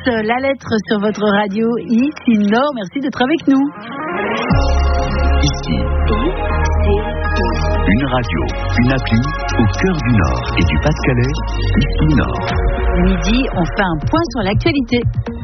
la lettre sur votre radio ici Nord. Merci d'être avec nous. Ici, une radio, une appli au cœur du Nord et du Pas-de-Calais, ici Nord. Midi, on fait un point sur l'actualité.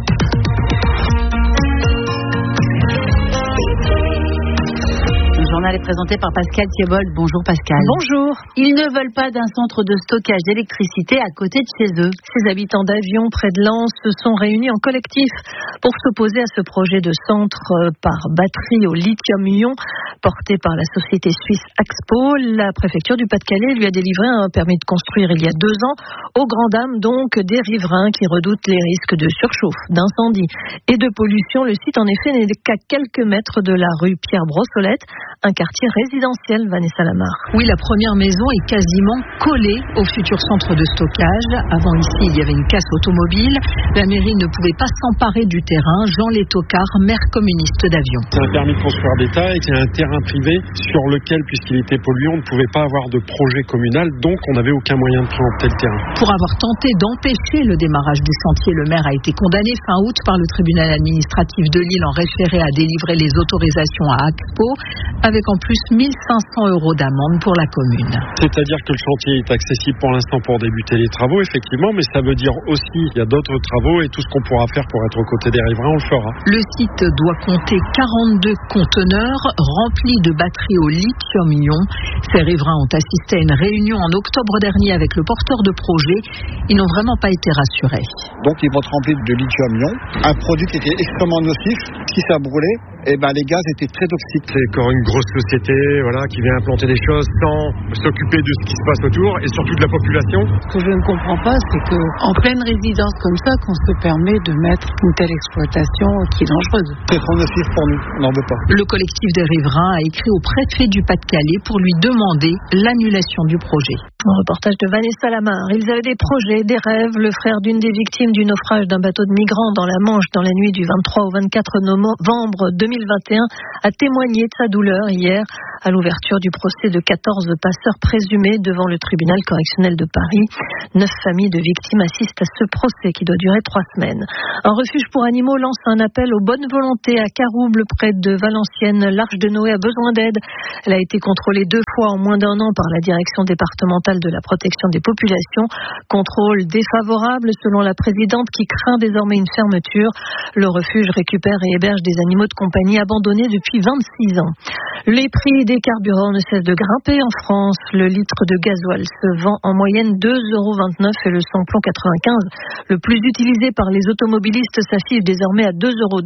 Le journal est présenté par Pascal Thiebold. Bonjour Pascal. Bonjour. Ils ne veulent pas d'un centre de stockage d'électricité à côté de chez eux. Ces habitants d'Avion, près de Lens, se sont réunis en collectif pour s'opposer à ce projet de centre par batterie au lithium-ion porté par la société suisse Axpo. La préfecture du Pas-de-Calais lui a délivré un permis de construire il y a 2 ans, aux grandes dames donc des riverains qui redoutent les risques de surchauffe, d'incendie et de pollution. Le site en effet n'est qu'à quelques mètres de la rue Pierre-Brossolette, un quartier résidentiel, Vanessa Lamar. Oui, la première maison est quasiment collée au futur centre de stockage. Avant ici, il y avait une casse automobile. La mairie ne pouvait pas s'emparer du terrain. Jean Létocard, maire communiste d'Avion. C'est un permis de construire d'État et c'est un terrain privé sur lequel, puisqu'il était polluant, on ne pouvait pas avoir de projet communal, donc on n'avait aucun moyen de préempter le terrain. Pour avoir tenté d'empêcher le démarrage du chantier, le maire a été condamné fin août par le tribunal administratif de Lille en référé à délivrer les autorisations à Axpo, avec en plus 1 500 € d'amende pour la commune. C'est-à-dire que le chantier est accessible pour l'instant pour débuter les travaux, effectivement, mais ça veut dire aussi qu'il y a d'autres travaux et tout ce qu'on pourra faire pour être aux côtés des riverains, on le fera. Le site doit compter 42 conteneurs remplis de batteries au lithium-ion. Ces riverains ont assisté à une réunion en octobre dernier avec le porteur de projet. Ils n'ont vraiment pas été rassurés. Donc ils vont être remplis de lithium-ion, un produit qui était extrêmement nocif. Si ça brûlait, les gaz étaient très toxiques. C'est encore une grosse société qui vient implanter des choses sans s'occuper de ce qui se passe autour et surtout de la population. Ce que je ne comprends pas, c'est qu'en pleine résidence comme ça, qu'on se permet de mettre une telle exploitation qui est dangereuse. C'est trop nocif pour nous, on n'en veut pas. Le collectif des riverains a écrit au préfet du Pas-de-Calais pour lui demander l'annulation du projet. Un reportage de Vanessa Lamar. Ils avaient des projets, des rêves. Le frère d'une des victimes du naufrage d'un bateau de migrants dans la Manche dans la nuit du 23 au 24 novembre 2021 a témoigné de sa douleur hier à l'ouverture du procès de 14 passeurs présumés devant le tribunal correctionnel de Paris. 9 familles de victimes assistent à ce procès qui doit durer 3 semaines. Un refuge pour animaux lance un appel aux bonnes volontés à Carouble, près de Valenciennes. L'Arche de Noé a besoin d'aide. Elle a été contrôlée 2 fois en moins d'1 an par la direction départementale de la protection des populations. Contrôle défavorable selon la présidente qui craint désormais une fermeture. Le refuge récupère et héberge des animaux de compagnie abandonnés depuis 26 ans. Les prix des carburants ne cessent de grimper en France. Le litre de gasoil se vend en moyenne 2,29 € et le samplon 95, le plus utilisé par les automobilistes, s'affiche désormais à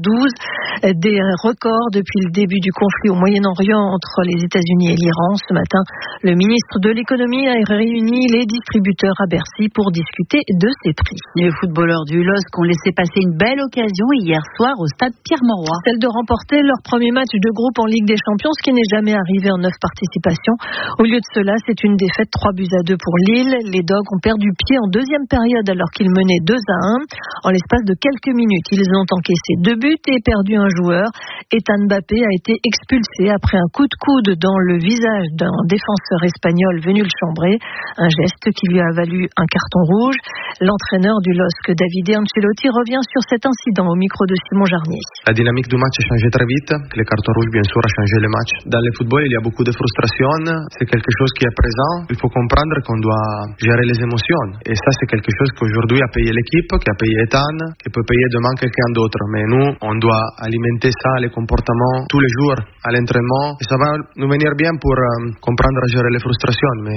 2,12 €. Des records depuis le début du conflit au Moyen-Orient entre les États-Unis et l'Iran. Ce matin, le ministre de l'économie a réuni les distributeurs à Bercy pour discuter de ces prix. Les footballeurs du LOSC ont laissé passer une belle occasion hier soir au stade Pierre-Mauroy. Celle de remporter leur premier match de groupe en Ligue des Champions, ce qui n'est jamais arrivé en 9 participations. Au lieu de cela, c'est une défaite 3-2 pour Lille. Les Dogs ont perdu pied en deuxième période alors qu'ils menaient 2-1. En l'espace de quelques minutes, ils ont encaissé 2 buts et perdu un joueur. Ethan Mbappé a été expulsé après un coup de coude dans le visage d'un défenseur espagnol venu le chambrer. Un geste qui lui a valu un carton rouge. L'entraîneur du LOSC, Davide Ancelotti, revient sur cet incident au micro de Simon Jarnier. La dynamique du match a changé très vite. Les cartons rouges, bien sûr, ont changé le match. Dans le football, il y a beaucoup de frustration. C'est quelque chose qui est présent. Il faut comprendre qu'on doit gérer les émotions. Et ça, c'est quelque chose qu'aujourd'hui a payé l'équipe, qui a payé Ethan, qui peut payer demain quelqu'un d'autre. Mais nous, on doit alimenter ça, les comportements, tous les jours à l'entraînement. Et ça va nous venir bien pour comprendre à gérer les frustrations. Mais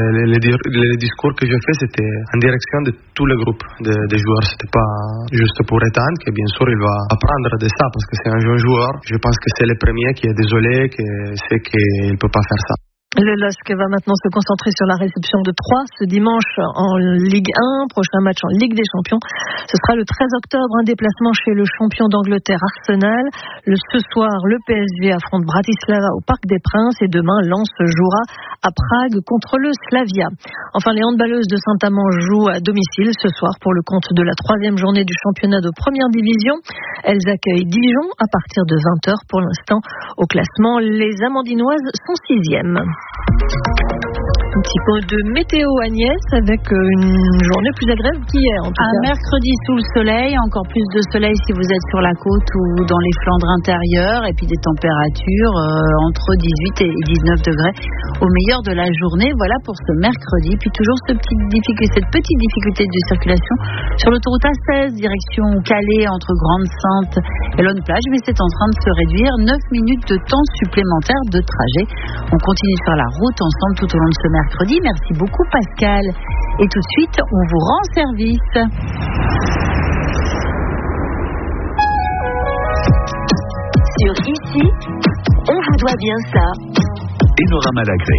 le discours que j'ai fait, c'était en direction de tous les groupes des joueurs. C'était pas juste pour Ethan, qui bien sûr, il va apprendre de ça, parce que c'est un jeune joueur. Je pense que c'est le premier qui est désolé, qui sait qu'il ne peut pas faire ça. Le LOSC va maintenant se concentrer sur la réception de Troyes ce dimanche en Ligue 1, prochain match en Ligue des Champions. Ce sera le 13 octobre, un déplacement chez le champion d'Angleterre Arsenal. Ce soir, le PSG affronte Bratislava au Parc des Princes et demain, Lens jouera à Prague contre le Slavia. Enfin, les handballeuses de Saint-Amand jouent à domicile ce soir pour le compte de la 3e journée du championnat de première division. Elles accueillent Dijon à partir de 20h. Pour l'instant, au classement, les Amandinoises sont 6e. Un petit peu de météo, Agnès, avec une journée plus agréable qu'hier. En tout cas. Mercredi sous le soleil, encore plus de soleil si vous êtes sur la côte ou dans les Flandres intérieures, et puis des températures entre 18 et 19 degrés au meilleur de la journée. Voilà pour ce mercredi. Puis toujours cette petite difficulté de circulation sur l'autoroute A16, direction Calais, entre Grande-Sainte et Lonne-Plage, mais c'est en train de se réduire. 9 minutes de temps supplémentaire de trajet. On continue de faire la route ensemble tout au long de ce mercredi. Merci beaucoup Pascal. Et tout de suite, on vous rend service. Sur Ici, on vous doit bien ça. Enora Malagré.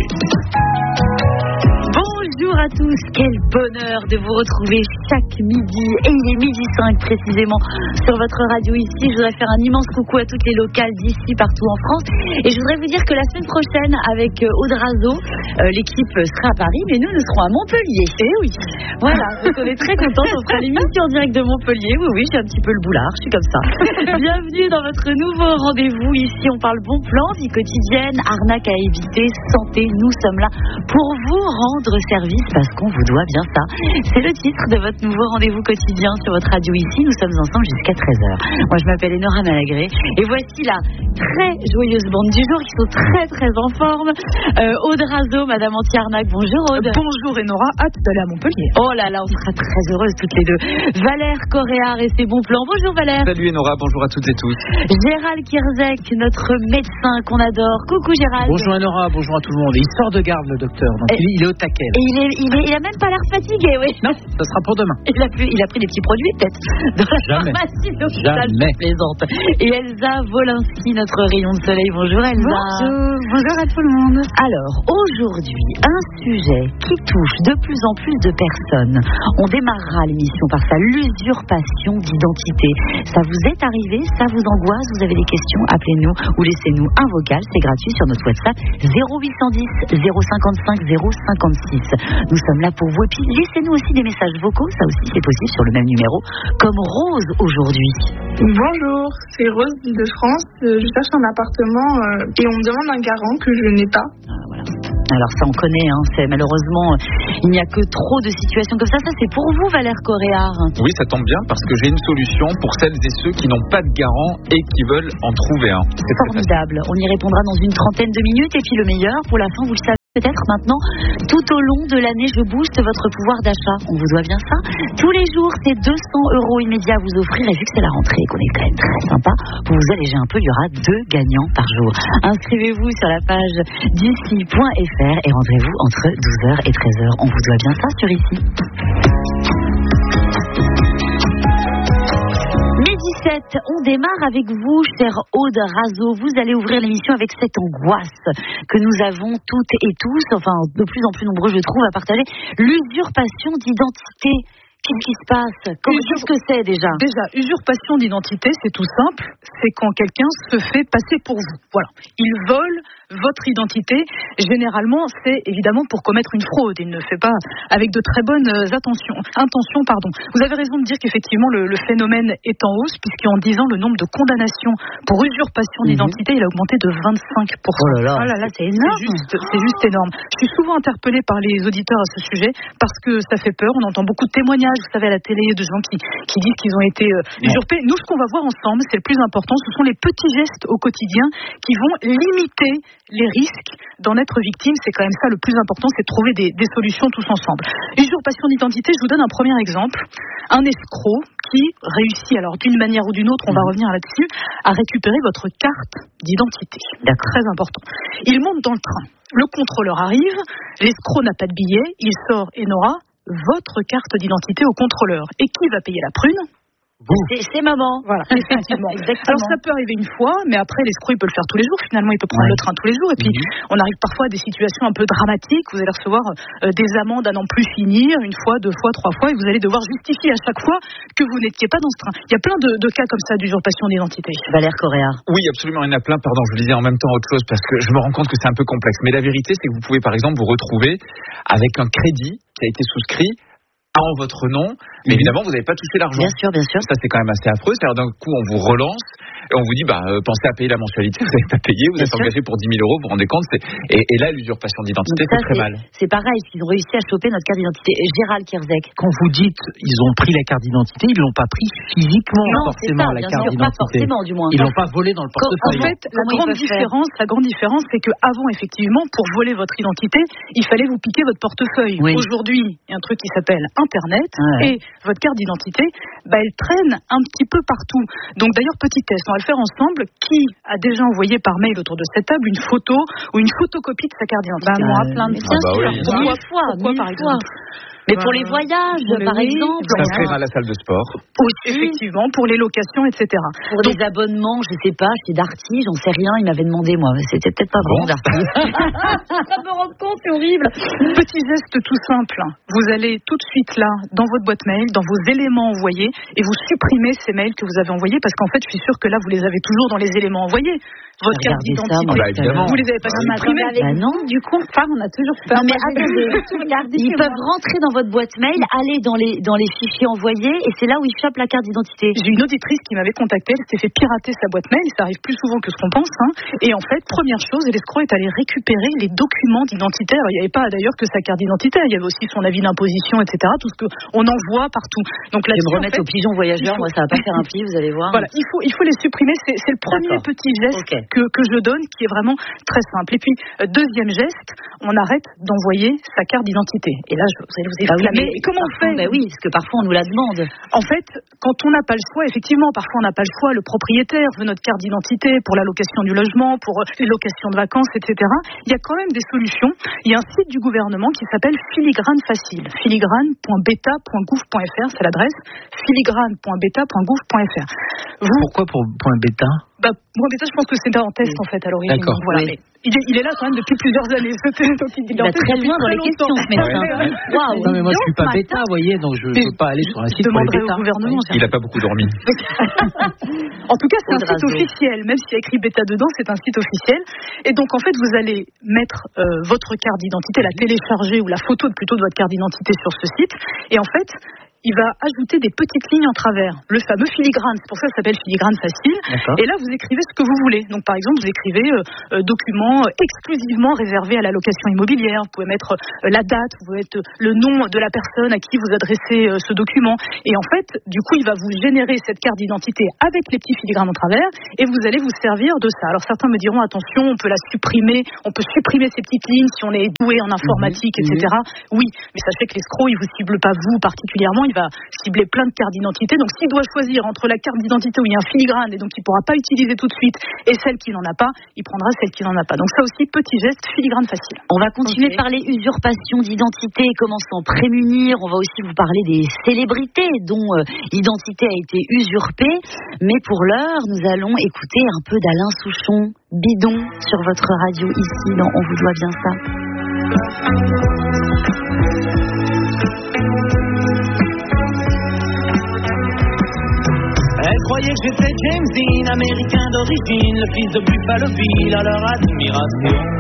Bonjour à tous, quel bonheur de vous retrouver chaque midi, et il est 12h05 précisément sur votre radio Ici. Je voudrais faire un immense coucou à toutes les locales d'ici, partout en France, et je voudrais vous dire que la semaine prochaine avec Aude Razo, l'équipe sera à Paris, mais nous serons à Montpellier. Et oui, voilà, donc on est très contents, on fera l'émission en direct de Montpellier. Oui, j'ai un petit peu le boulard, je suis comme ça. Bienvenue dans votre nouveau rendez-vous. Ici on parle bon plan, vie quotidienne, arnaque à éviter, santé. Nous sommes là pour vous rendre service parce qu'on vous doit bien ça. C'est le titre de votre nouveau rendez-vous quotidien sur votre radio Ici. Nous sommes ensemble jusqu'à 13h. Moi je m'appelle Enora Malagré et voici la très joyeuse bande du jour qui sont très très en forme. Aude Razo, Madame Anti-Arnaque, bonjour Aude. Bonjour Enora, hâte d'aller à Montpellier. Oh là là, on sera très heureuses toutes les deux. Valère Coréard et ses bons plans. Bonjour Valère. Salut Enora, bonjour à toutes et tous. Gérald Kirzek, notre médecin qu'on adore. Coucou Gérald. Bonjour Enora, bonjour à tout le monde. Il sort de garde le docteur, donc il est au taquet. Et il a même pas l'air fatigué, oui. Non, ça sera pour demain. Il a pris des petits produits peut-être dans la pharmacie de l'hôpital. Jamais. Plaisante. Et Elsa Wolinski, notre rayon de soleil. Bonjour Elsa. Bonjour à tout le monde. Alors aujourd'hui, un sujet qui touche de plus en plus de personnes. On démarrera l'émission par ça, l'usurpation d'identité. Ça vous est arrivé? Ça vous angoisse? Vous avez des questions? Appelez-nous ou laissez-nous un vocal, c'est gratuit sur notre WhatsApp 0810 055 056. Nous sommes là pour vous. Et puis laissez-nous aussi des messages vocaux, ça aussi c'est possible sur le même numéro, comme Rose aujourd'hui. Bonjour, c'est Rose d'Île-de-France. Je cherche un appartement et on me demande un garant que je n'ai pas. Voilà. Alors ça on connaît, hein, c'est malheureusement il n'y a que trop de situations comme ça. Ça c'est pour vous Valère Coréard. Oui, ça tombe bien parce que j'ai une solution pour celles et ceux qui n'ont pas de garant et qui veulent en trouver un. C'est formidable. On y répondra dans une trentaine de minutes et puis le meilleur pour la fin, vous le savez peut-être maintenant, tout au long de l'année, je booste votre pouvoir d'achat. On vous doit bien ça. Tous les jours, c'est 200 € immédiats à vous offrir. Et vu que c'est la rentrée et qu'on est quand même très sympa, pour vous alléger un peu, il y aura 2 gagnants par jour. Inscrivez-vous sur la page d'ici.fr et rendez-vous entre 12h et 13h. On vous doit bien ça sur Ici. 17, on démarre avec vous, chère Aude Razo. Vous allez ouvrir l'émission avec cette angoisse que nous avons toutes et tous, enfin de plus en plus nombreux je trouve, à partager, l'usurpation d'identité. Qu'est-ce qui se passe? Qu'est-ce que c'est déjà? Déjà, usurpation d'identité, c'est tout simple. C'est quand quelqu'un se fait passer pour vous. Voilà. Il vole votre identité. Généralement, c'est évidemment pour commettre une fraude. Il ne le fait pas avec de très bonnes intentions. Vous avez raison de dire qu'effectivement, le phénomène est en hausse, puisqu'en 10 ans, le nombre de condamnations pour usurpation d'identité, il a augmenté de 25%. Oh là là, c'est énorme. C'est juste énorme. Je suis souvent interpellée par les auditeurs à ce sujet, parce que ça fait peur. On entend beaucoup de témoignages, vous savez, à la télé, de gens qui disent qu'ils ont été usurpés. Nous, ce qu'on va voir ensemble, c'est le plus important, ce sont les petits gestes au quotidien qui vont limiter les risques d'en être victime. C'est quand même ça le plus important, c'est de trouver des solutions tous ensemble. Usurpation d'identité, je vous donne un premier exemple. Un escroc qui réussit, alors d'une manière ou d'une autre, on va revenir là-dessus, à récupérer votre carte d'identité. Très important. Il monte dans le train. Le contrôleur arrive, l'escroc n'a pas de billet, il sort et n'aura votre carte d'identité au contrôleur. Et qui va payer la prune? C'est maman. Voilà, effectivement. Alors ça peut arriver une fois, mais après l'escroc il peut le faire tous les jours. Finalement, il peut prendre le train tous les jours. Et puis on arrive parfois à des situations un peu dramatiques. Vous allez recevoir des amendes à n'en plus finir, 1 fois, 2 fois, 3 fois, et vous allez devoir justifier à chaque fois que vous n'étiez pas dans ce train. Il y a plein de cas comme ça d'usurpation d'identité. Valère Coréard. Oui, absolument, il y en a plein. Pardon, je disais en même temps autre chose parce que je me rends compte que c'est un peu complexe. Mais la vérité, c'est que vous pouvez par exemple vous retrouver avec un crédit qui a été souscrit en votre nom, mais évidemment, vous n'avez pas touché l'argent. Bien sûr. Ça, c'est quand même assez affreux. C'est-à-dire, d'un coup, on vous relance et on vous dit, pensez à payer la mensualité, vous n'avez pas payé, vous êtes engagé pour 10 000 euros, vous vous rendez compte, et là, l'usurpation d'identité, c'est très mal. C'est pareil, ils ont réussi à choper notre carte d'identité. Gérald Kierzek. Quand vous dites, ils ont pris la carte d'identité, ils l'ont pas pris physiquement, forcément, la carte d'identité. Pas forcément, du moins. Ils l'ont pas volé dans le portefeuille. En fait, la grande différence, c'est qu'avant, effectivement, pour voler votre identité, il fallait vous piquer votre portefeuille. Oui. Aujourd'hui, il y a un truc qui s'appelle Internet, et votre carte d'identité, elle traîne un petit peu partout. Donc d'ailleurs, petit test, on va le faire ensemble. Qui a déjà envoyé par mail autour de cette table une photo ou une photocopie de sa carte d'identité? Moi, plein de fois. Pourquoi, par exemple? Mais pour les voyages, par exemple. S'inscrire à la salle de sport. Oui, effectivement, pour les locations, etc. Pour des abonnements, je sais pas, chez Darty, j'en sais rien, il m'avait demandé, moi. C'était peut-être pas vraiment Darty. Ça me rend compte, c'est horrible. Petit geste tout simple. Vous allez tout de suite là, dans votre boîte mail, dans vos éléments envoyés, et vous supprimez ces mails que vous avez envoyés, parce qu'en fait, je suis sûre que là, vous les avez toujours dans les éléments envoyés. Votre carte d'identité, vous les avez pas supprimés. Non, du coup, on a toujours peur. Non, mais attendez, ils peuvent rentrer dans votre boîte mail, aller dans les fichiers envoyés, et c'est là où ils chopent la carte d'identité. J'ai une auditrice qui m'avait contacté, elle s'était fait pirater sa boîte mail, ça arrive plus souvent que ce qu'on pense, et en fait, première chose, l'escroc est allé récupérer les documents d'identité. Alors, il n'y avait pas d'ailleurs que sa carte d'identité, il y avait aussi son avis d'imposition, etc., tout ce qu'on envoie partout. Donc là, je vais me remettre au pigeon voyageur, moi ça va pas faire un pli, vous allez voir. Voilà, il faut les supprimer, c'est le premier petit geste que je donne, qui est vraiment très simple. Et puis, deuxième geste, on arrête d'envoyer sa carte d'identité. Et là, vous allez vous exclamer, mais comment on fait? Oui, parce que parfois on nous la demande. En fait, quand on n'a pas le choix, effectivement, parfois on n'a pas le choix, le propriétaire veut notre carte d'identité pour la location du logement, pour les locations de vacances, etc. Il y a quand même des solutions. Il y a un site du gouvernement qui s'appelle Filigrane Facile. filigrane.beta.gouv.fr, c'est l'adresse. filigrane.beta.gouv.fr. Pourquoi pour .beta? .beta, je pense que c'était en test en fait à l'origine. D'accord. Voilà, mais il est là quand même depuis plusieurs années. Il est très loin dans les questions, ce médecin. Non, mais moi je suis pas bêta, vous voyez, donc je ne peux pas aller sur un site pour les bêta. Au gouvernement. Il n'a pas beaucoup dormi. En tout cas, c'est un site officiel. Même s'il y a écrit bêta dedans, c'est un site officiel. Et donc en fait, vous allez mettre votre carte d'identité, la télécharger ou la photo plutôt de votre carte d'identité sur ce site. Et en fait, il va ajouter des petites lignes en travers, le fameux filigrane, c'est pour ça que ça s'appelle Filigrane Facile. Et là, vous écrivez ce que vous voulez. Donc, par exemple, vous écrivez document exclusivement réservé à la location immobilière. Vous pouvez mettre la date, vous pouvez mettre le nom de la personne à qui vous adressez ce document. Et en fait, du coup, il va vous générer cette carte d'identité avec les petits filigranes en travers, et vous allez vous servir de ça. Alors, certains me diront, attention, on peut la supprimer, on peut supprimer ces petites lignes si on est doué en informatique, etc. Oui, mais sachez que l'escroc, il vous cible pas vous particulièrement. Il va cibler plein de cartes d'identité. Donc, s'il doit choisir entre la carte d'identité où il y a un filigrane et donc il ne pourra pas utiliser tout de suite et celle qui n'en a pas, il prendra celle qui n'en a pas. Donc, ça aussi, petit geste, Filigrane Facile. On va continuer de parler usurpation d'identité et comment s'en prémunir. On va aussi vous parler des célébrités dont l'identité a été usurpée. Mais pour l'heure, nous allons écouter un peu d'Alain Souchon, Bidon, sur votre radio ici dans On vous doit bien ça. Elle croyait que j'étais James Dean, américain d'origine, le fils de Buffalo Bill, à leur admiration.